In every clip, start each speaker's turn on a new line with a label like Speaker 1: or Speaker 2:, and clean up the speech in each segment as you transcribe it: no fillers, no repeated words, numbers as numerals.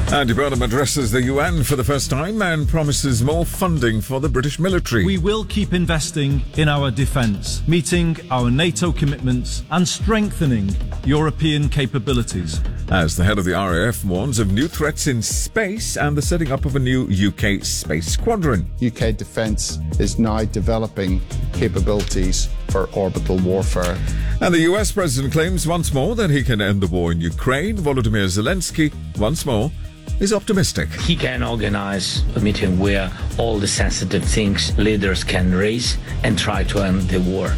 Speaker 1: Andy Burnham addresses the UN for the first time and promises more funding for the British military.
Speaker 2: We will keep investing in our defence, meeting our NATO commitments and strengthening European capabilities.
Speaker 1: As the head of the RAF warns of new threats in space and the setting up of a new UK space squadron.
Speaker 3: UK defence is now developing capabilities for orbital warfare.
Speaker 1: And the US president claims once more that he can end the war in Ukraine. Volodymyr Zelensky, once more, is optimistic.
Speaker 4: He can organize a meeting where all the sensitive things leaders can raise and try to end the war.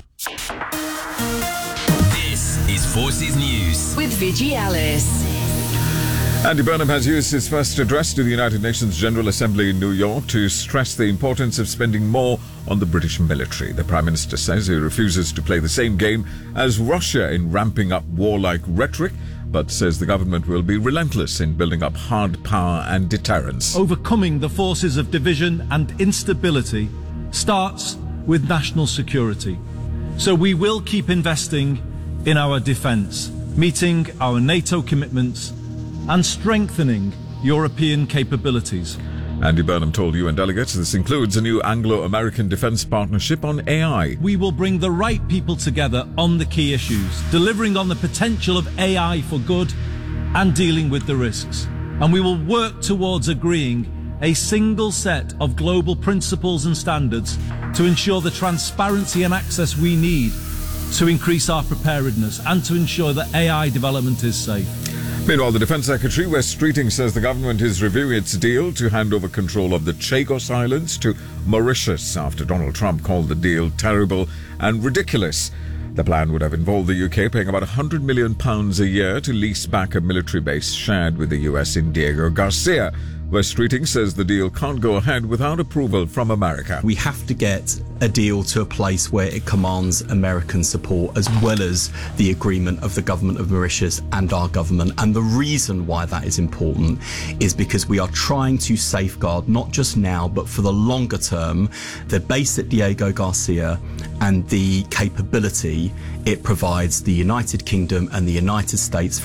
Speaker 5: This is Forces News
Speaker 6: with Vigi Alice.
Speaker 1: Andy Burnham has used his first address to the United Nations General Assembly in New York to stress the importance of spending more on the British military. The Prime Minister says he refuses to play the same game as Russia in ramping up warlike rhetoric, but says the government will be relentless in building up hard power and deterrence.
Speaker 2: Overcoming the forces of division and instability starts with national security. So we will keep investing in our defence, meeting our NATO commitments and strengthening European capabilities.
Speaker 1: Andy Burnham told UN delegates this includes a new Anglo-American defence partnership on AI.
Speaker 2: We will bring the right people together on the key issues, delivering on the potential of AI for good and dealing with the risks. And we will work towards agreeing a single set of global principles and standards to ensure the transparency and access we need to increase our preparedness and to ensure that AI development is safe.
Speaker 1: Meanwhile, the Defence Secretary, Wes Streeting, says the government is reviewing its deal to hand over control of the Chagos Islands to Mauritius after Donald Trump called the deal terrible and ridiculous. The plan would have involved the UK paying about £100 million a year to lease back a military base shared with the US in Diego Garcia. Wes Streeting says the deal can't go ahead without approval from America.
Speaker 7: We have to get a deal to a place where it commands American support as well as the agreement of the government of Mauritius and our government. And the reason why that is important is because we are trying to safeguard, not just now, but for the longer term, the base at Diego Garcia and the capability it provides the United Kingdom and the United States.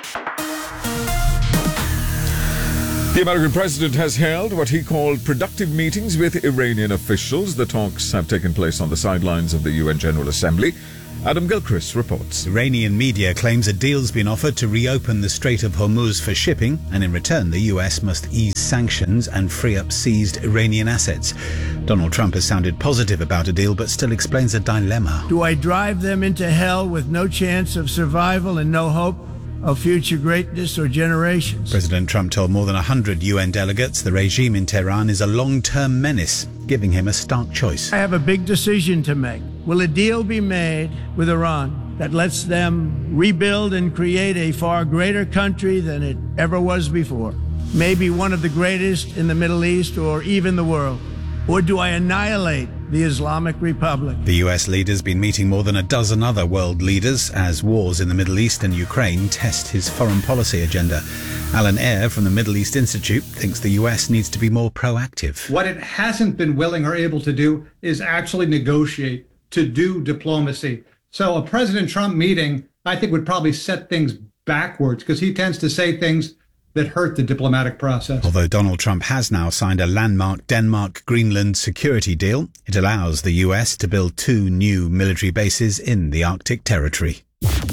Speaker 1: The American president has held what he called productive meetings with Iranian officials. The talks have taken place on the sidelines of the UN General Assembly. Adam Gilchrist reports.
Speaker 8: Iranian media claims a deal's been offered to reopen the Strait of Hormuz for shipping, and in return the US must ease sanctions and free up seized Iranian assets. Donald Trump has sounded positive about a deal, but still explains a dilemma.
Speaker 9: Do I drive them into hell with no chance of survival and no hope of future greatness or generations?
Speaker 8: President Trump told more than 100 UN delegates the regime in Tehran is a long-term menace, giving him a stark choice.
Speaker 9: I have a big decision to make. Will a deal be made with Iran that lets them rebuild and create a far greater country than it ever was before? Maybe one of the greatest in the Middle East or even the world? Or do I annihilate the Islamic Republic?
Speaker 8: The US leader's been meeting more than a dozen other world leaders as wars in the Middle East and Ukraine test his foreign policy agenda. Alan Eyre from the Middle East Institute thinks the US needs to be more proactive.
Speaker 10: What it hasn't been willing or able to do is actually negotiate, to do diplomacy. So a President Trump meeting, I think, would probably set things backwards because he tends to say things that hurt the diplomatic process.
Speaker 8: Although Donald Trump has now signed a landmark Denmark-Greenland security deal, it allows the US to build 2 new military bases in the Arctic territory.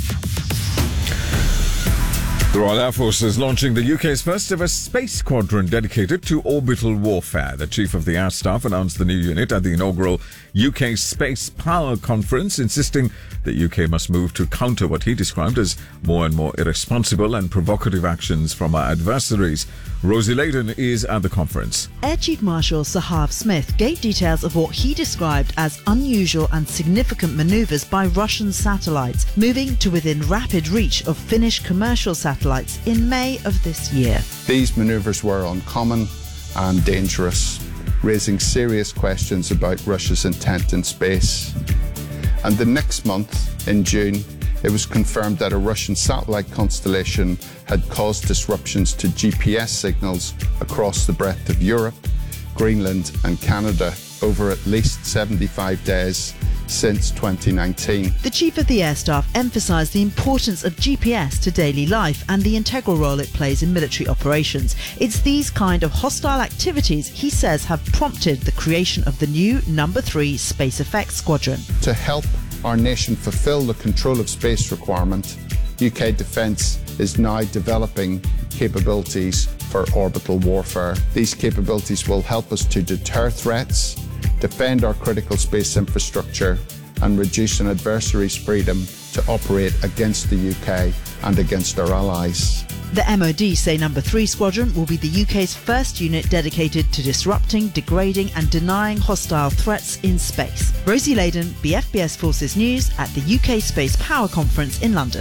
Speaker 1: The Royal Air Force is launching the UK's first ever space squadron dedicated to orbital warfare. The Chief of the Air Staff announced the new unit at the inaugural UK Space Power Conference, insisting the UK must move to counter what he described as more and more irresponsible and provocative actions from our adversaries. Rosie Layden is at the conference.
Speaker 11: Air Chief Marshal Sir Harv Smith gave details of what he described as unusual and significant manoeuvres by Russian satellites, moving to within rapid reach of Finnish commercial satellites in May of this year.
Speaker 3: These manoeuvres were uncommon and dangerous, raising serious questions about Russia's intent in space. And the next month, in June, it was confirmed that a Russian satellite constellation had caused disruptions to GPS signals across the breadth of Europe, Greenland and Canada over at least 75 days since 2019.
Speaker 11: The Chief of the Air Staff emphasised the importance of GPS to daily life and the integral role it plays in military operations. It's these kind of hostile activities, he says, have prompted the creation of the new No. 3 Space Effects Squadron.
Speaker 3: To help our nation fulfil the control of space requirement, UK Defence is now developing capabilities for orbital warfare. These capabilities will help us to deter threats, defend our critical space infrastructure, and reduce an adversary's freedom to operate against the UK and against our allies.
Speaker 11: The MOD say No. 3 Squadron will be the UK's first unit dedicated to disrupting, degrading and denying hostile threats in space. Rosie Layden, BFBS Forces News at the UK Space Power Conference in London.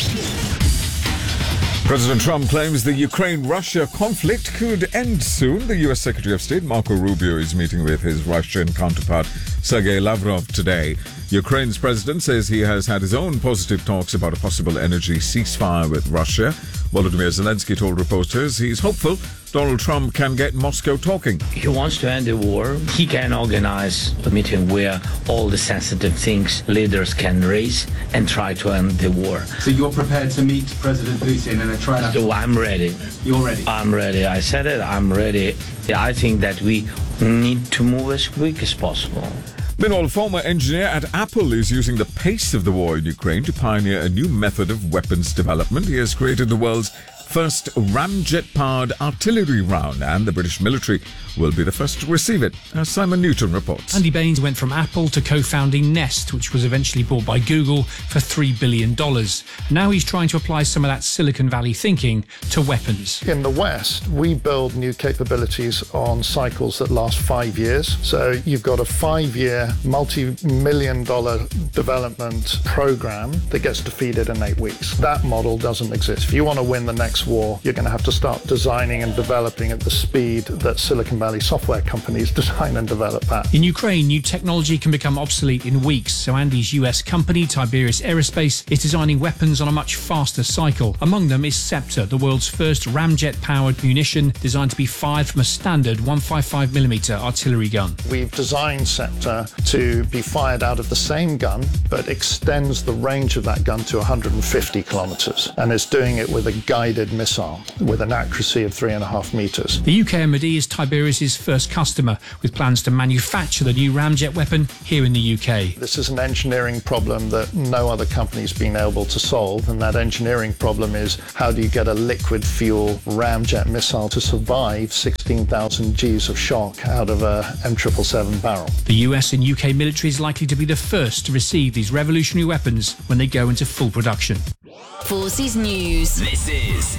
Speaker 1: President Trump claims the Ukraine-Russia conflict could end soon. The U.S. Secretary of State Marco Rubio is meeting with his Russian counterpart Sergei Lavrov today. Ukraine's president says he has had his own positive talks about a possible energy ceasefire with Russia. Volodymyr Zelensky told reporters he's hopeful Donald Trump can get Moscow talking.
Speaker 4: He wants to end the war. He can organize a meeting where all the sensitive things leaders can raise and try to end the war.
Speaker 6: So you're prepared to meet President Putin and try that?
Speaker 4: So I'm ready.
Speaker 6: You're ready?
Speaker 4: I'm ready. I said it. I'm ready. I think that we need to move as quick as possible.
Speaker 1: Meanwhile, former engineer at Apple is using the pace of the war in Ukraine to pioneer a new method of weapons development. He has created the world's first ramjet-powered artillery round, and the British military will be the first to receive it, as Simon Newton reports.
Speaker 12: Andy Baines went from Apple to co-founding Nest, which was eventually bought by Google for $3 billion. Now he's trying to apply some of that Silicon Valley thinking to weapons.
Speaker 13: In the West, we build new capabilities on cycles that last 5 years. So you've got a 5-year, multi-million-dollar development program that gets defeated in 8 weeks. That model doesn't exist. If you want to win the next war, you're going to have to start designing and developing at the speed that Silicon Valley software companies design and develop at.
Speaker 12: In Ukraine, new technology can become obsolete in weeks, so Andy's US company, Tiberius Aerospace, is designing weapons on a much faster cycle. Among them is Scepter, the world's first ramjet-powered munition designed to be fired from a standard 155mm artillery gun.
Speaker 13: We've designed Scepter to be fired out of the same gun, but extends the range of that gun to 150 kilometers, and is doing it with a guided missile with an accuracy of 3.5 meters.
Speaker 12: The UK MOD is Tiberius's first customer, with plans to manufacture the new ramjet weapon here in the UK.
Speaker 13: This is an engineering problem that no other company's been able to solve, and that engineering problem is how do you get a liquid fuel ramjet missile to survive 16,000 Gs of shock out of a M777 barrel.
Speaker 12: The US and UK military is likely to be the first to receive these revolutionary weapons when they go into full production.
Speaker 5: Forces News. This is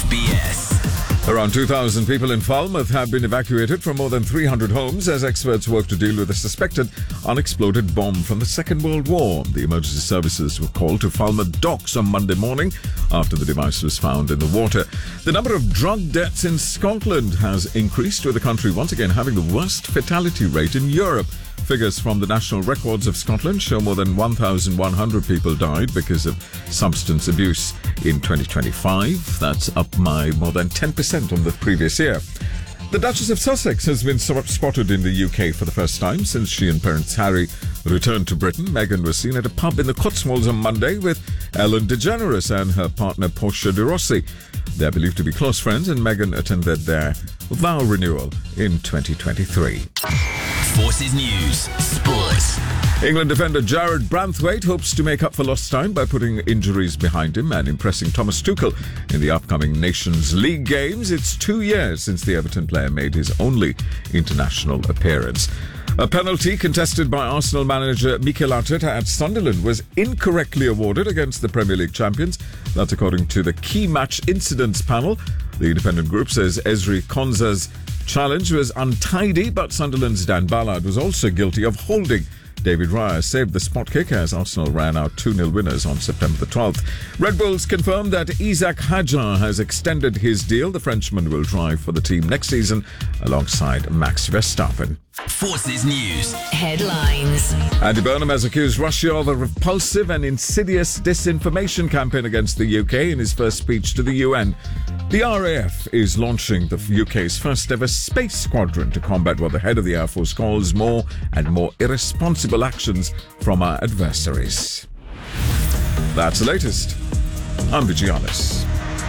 Speaker 5: BFBS.
Speaker 1: Around 2,000 people in Falmouth have been evacuated from more than 300 homes as experts work to deal with a suspected unexploded bomb from the Second World War. The emergency services were called to Falmouth docks on Monday morning after the device was found in the water. The number of drug deaths in Scotland has increased, with the country once again having the worst fatality rate in Europe. Figures from the National Records of Scotland show more than 1,100 people died because of substance abuse in 2025. That's up by more than 10% on the previous year. The Duchess of Sussex has been spotted in the UK for the first time since she and Prince Harry returned to Britain. Meghan was seen at a pub in the Cotswolds on Monday with Ellen DeGeneres and her partner Portia de Rossi. They're believed to be close friends, and Meghan attended their vow renewal in 2023.
Speaker 5: Forces News Sports.
Speaker 1: England defender Jared Branthwaite hopes to make up for lost time by putting injuries behind him and impressing Thomas Tuchel in the upcoming Nations League games. It's 2 years since the Everton player made his only international appearance. A penalty contested by Arsenal manager Mikel Arteta at Sunderland was incorrectly awarded against the Premier League champions. That's according to the Key Match Incidents panel. The independent group says Ezri Konsa's challenge was untidy, but Sunderland's Dan Ballard was also guilty of holding. David Raya saved the spot kick as Arsenal ran out 2-0 winners on September the 12th. Red Bulls confirmed that Isaac Hadjar has extended his deal. The Frenchman will drive for the team next season alongside Max Verstappen.
Speaker 5: Forces News Headlines.
Speaker 1: Andy Burnham has accused Russia of a repulsive and insidious disinformation campaign against the UK in his first speech to the UN. The RAF is launching the UK's first ever space squadron to combat what the head of the Air Force calls more and more irresponsible actions from our adversaries. That's the latest. I'm Vigianis.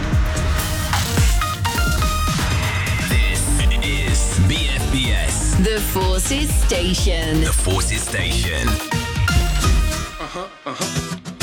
Speaker 5: This is BFBS.
Speaker 14: The Forces Station.
Speaker 5: The Forces Station.
Speaker 14: Uh-huh.